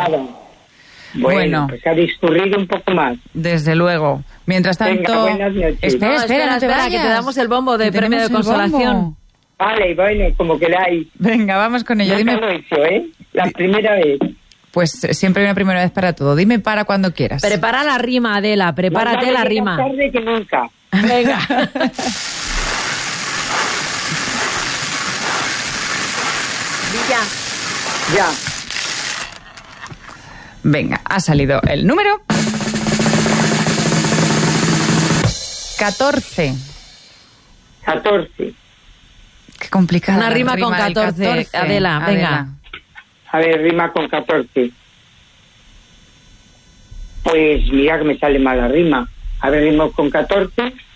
nada. Bueno, pues ha discurrido un poco más. Desde luego. Mientras tanto... Venga, buenas noches. Espera, no te vayas. Que te damos el bombo de premio de consolación. Vale, bueno, como queráis. Venga, vamos con ello. Dime. Lo he hecho, la primera vez. Pues siempre hay una primera vez para todo. Dime para cuando quieras. Prepara la rima, Adela. Prepárate la rima. Más tarde que nunca. Venga. Ya. Venga, ha salido el número 14. 14. Qué complicado. Una rima con 14. Adela, venga. A ver, rima con 14. Pues mira que me sale mal la rima. A ver, rima con 14.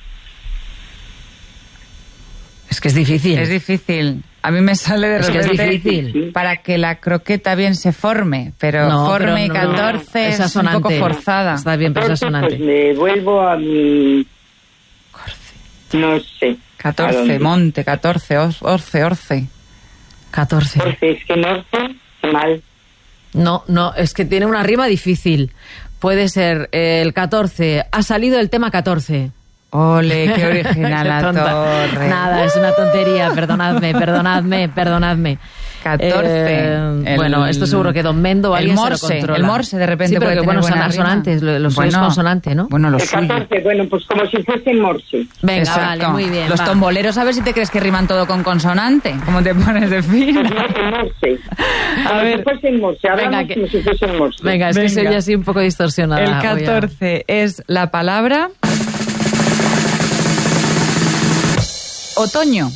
Es que es difícil. Es difícil. A mí me sale de repente. Es que es difícil. Para que la croqueta bien se forme, pero forme y 14 es un poco forzada. Está bien, pero es sonante. Pues me vuelvo a mi... No sé. 14, monte, 14, orce. 14. Orce, es que no orce, mal. No, es que tiene una rima difícil. Puede ser el 14. Ha salido el tema 14. Ole, qué original la torre. Nada, es una tontería, perdonadme. 14. Bueno, esto seguro que Don Mendo o alguien se lo controla. El morse de repente sí, pero puede que tener sonantes, los suyos consonante, ¿no? Bueno, los el 14, suyos. bueno, pues como si fuese morse. Venga, exacto. Vale, muy bien. Los tomboleros, a ver si te crees que riman todo con consonante. ¿Cómo te pones de fino? Pues no, morse. A ver. Si fuese morse, hablamos como si fuese morse. Venga, es que soy así un poco distorsionada. El 14 es la palabra... Otoño.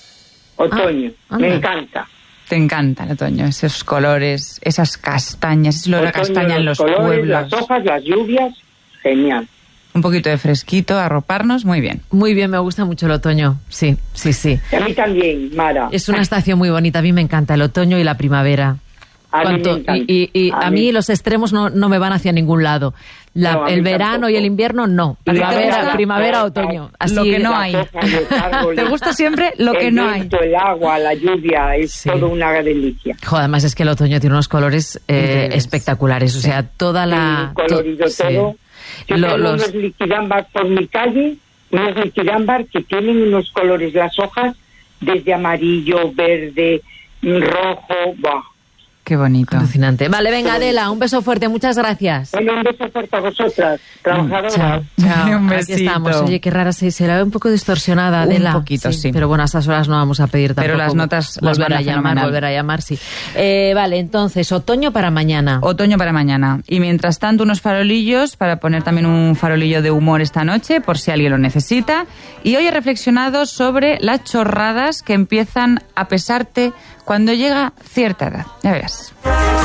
Me encanta. Te encanta el otoño, esos colores, esas castañas, ese olor a castaña en los colores, pueblos. Las hojas, las lluvias, genial. Un poquito de fresquito, arroparnos, muy bien. Muy bien, me gusta mucho el otoño, sí. Y a mí también, Mara. Es una estación muy bonita, a mí me encanta el otoño y la primavera. Y a mí los extremos no me van hacia ningún lado. El verano tampoco. Y el invierno no. Primavera, otoño. Así lo que no hay. ¿Te gusta siempre lo que no hay? El agua, la lluvia, es todo una delicia. Joder, además es que el otoño tiene unos colores espectaculares. O sea, toda la... colorido todo. Yo tengo unos liquidámbar por mi calle, unos liquidámbar que tienen unos colores, las hojas, desde amarillo, verde, rojo, ¡buah! Qué bonito. Alucinante. Vale, venga, Adela, un beso fuerte, muchas gracias. Bueno, un beso fuerte a vosotras, trabajadoras. Chao. Un besito. Aquí estamos. Oye, qué rara, se la ve un poco distorsionada, Adela. Un poquito, sí. Pero bueno, a estas horas no vamos a pedir tampoco. Pero las notas las van a volver a llamar, sí. Vale, entonces, otoño para mañana. Otoño para mañana. Y mientras tanto, unos farolillos para poner también un farolillo de humor esta noche, por si alguien lo necesita. Y hoy he reflexionado sobre las chorradas que empiezan a pesarte cuando llega cierta edad. Ya verás.